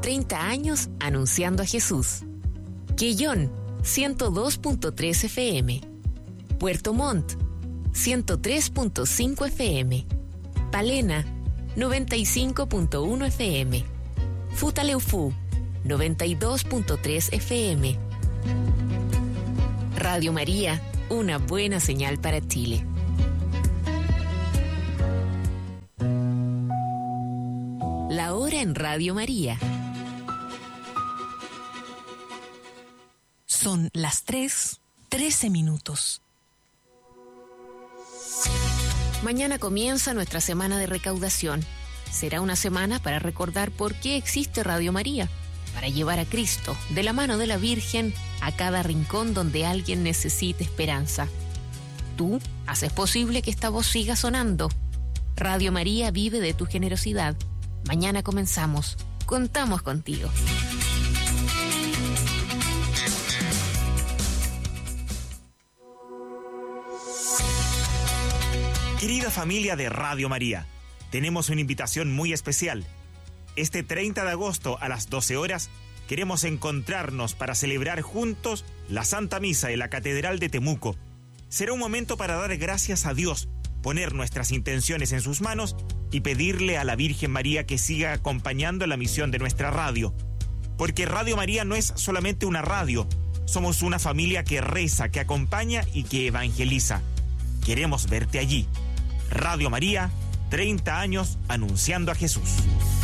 30 años anunciando a Jesús. Quellón, 102.3 FM. Puerto Montt, 103.5 FM. Palena, 95.1 FM. Futaleufú, 92.3 FM. Radio María, una buena señal para Chile. La hora en Radio María. Son las 3:13 minutos. Mañana comienza nuestra semana de recaudación. Será una semana para recordar por qué existe Radio María, para llevar a Cristo, de la mano de la Virgen, a cada rincón donde alguien necesite esperanza. Tú haces posible que esta voz siga sonando. Radio María vive de tu generosidad. Mañana comenzamos. Contamos contigo. Querida familia de Radio María, tenemos una invitación muy especial. Este 30 de agosto a las 12 horas queremos encontrarnos para celebrar juntos la Santa Misa en la Catedral de Temuco. Será un momento para dar gracias a Dios, poner nuestras intenciones en sus manos y pedirle a la Virgen María que siga acompañando la misión de nuestra radio. Porque Radio María no es solamente una radio, somos una familia que reza, que acompaña y que evangeliza. Queremos verte allí. Radio María, 30 años anunciando a Jesús.